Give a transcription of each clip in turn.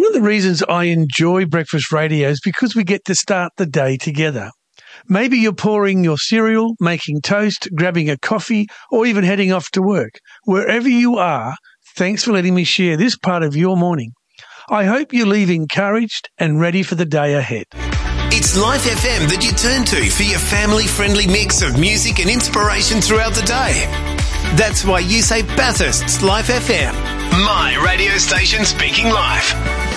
of the reasons I enjoy breakfast radio is because we get to start the day together. Maybe you're pouring your cereal, making toast, grabbing a coffee, or even heading off to work. Wherever you are, thanks for letting me share this part of your morning. I hope you leave encouraged and ready for the day ahead. It's Life FM that you turn to for your family-friendly mix of music and inspiration throughout the day. That's why you say Bathurst's Life FM. My radio station speaking life.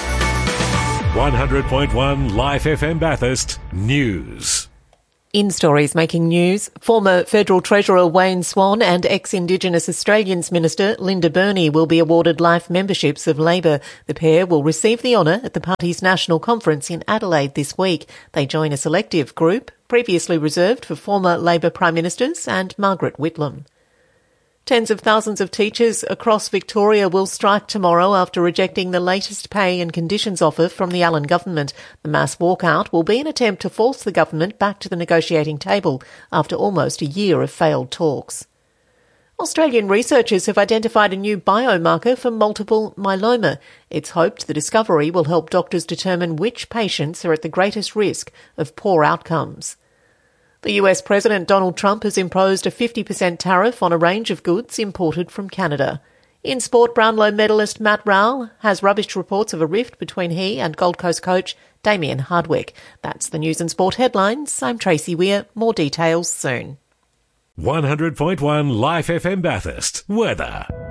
100.1 Life FM Bathurst News. In stories making news, former Federal Treasurer Wayne Swan and ex-Indigenous Australians Minister Linda Burney will be awarded life memberships of Labor. The pair will receive the honour at the party's national conference in Adelaide this week. They join a selective group previously reserved for former Labor Prime Ministers and Margaret Whitlam. Tens of thousands of teachers across Victoria will strike tomorrow after rejecting the latest pay and conditions offer from the Allen government. The mass walkout will be an attempt to force the government back to the negotiating table after almost a year of failed talks. Australian researchers have identified a new biomarker for multiple myeloma. It's hoped the discovery will help doctors determine which patients are at the greatest risk of poor outcomes. The US President Donald Trump has imposed a 50% tariff on a range of goods imported from Canada. In sport, Brownlow medalist Matt Rowell has rubbished reports of a rift between he and Gold Coast coach Damien Hardwick. That's the news and sport headlines. I'm Tracy Weir. More details soon. 100.1 Life FM Bathurst. Weather.